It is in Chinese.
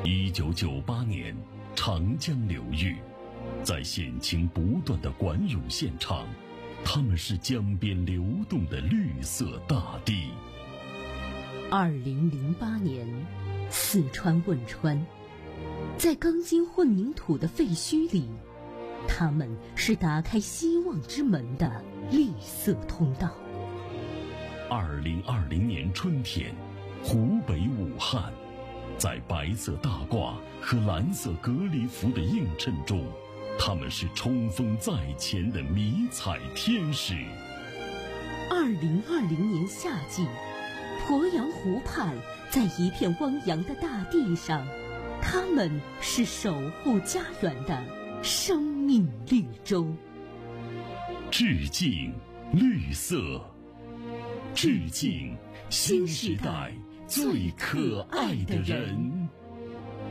1998年，长江流域，在险情不断的管涌现场，他们是江边流动的绿色大地。 2008年，四川汶川，在钢筋混凝土的废墟里，他们是打开希望之门的绿色通道。 2020年春天，湖北武汉，在白色大褂和蓝色隔离服的映衬中，他们是冲锋在前的迷彩天使。 2020年夏季，鄱阳湖畔，在一片汪洋的大地上，他们是守护家园的生命绿洲。 致敬绿色，致敬新时代最可爱的人。